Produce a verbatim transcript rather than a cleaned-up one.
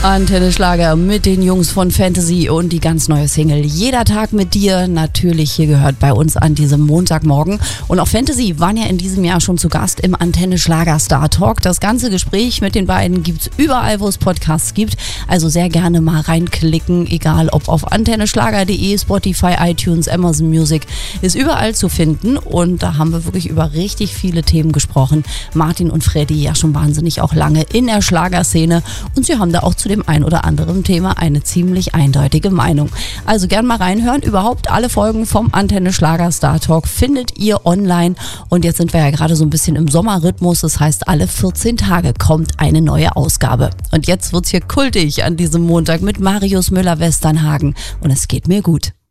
Antenne Schlager mit den Jungs von Fantasy und die ganz neue Single Jeder Tag mit dir, natürlich hier gehört bei uns an diesem Montagmorgen. Und auch Fantasy waren ja in diesem Jahr schon zu Gast im Antenne Schlager Star Talk. Das ganze Gespräch mit den beiden gibt's überall, wo es Podcasts gibt. Also sehr gerne mal reinklicken, egal ob auf antenneschlager punkt de, Spotify, iTunes, Amazon Music, ist überall zu finden. Und da haben wir wirklich über richtig viele Themen gesprochen. Martin und Freddy ja schon wahnsinnig auch lange in der Schlagerszene und sie haben da auch zu dem ein oder anderen Thema eine ziemlich eindeutige Meinung. Also gern mal reinhören. Überhaupt alle Folgen vom Antenne Schlager Star Talk findet ihr online. Und jetzt sind wir ja gerade so ein bisschen im Sommerrhythmus. Das heißt, alle vierzehn Tage kommt eine neue Ausgabe. Und jetzt wird's hier kultig an diesem Montag mit Marius Müller-Westernhagen. Und es geht mir gut.